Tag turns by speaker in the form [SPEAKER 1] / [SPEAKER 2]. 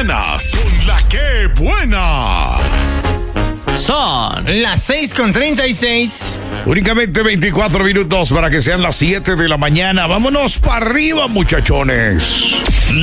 [SPEAKER 1] mañanas con La Que Buena.
[SPEAKER 2] Son las 6:36.
[SPEAKER 1] Únicamente 24 minutos para que sean las 7 de la mañana. Vámonos para arriba, muchachones.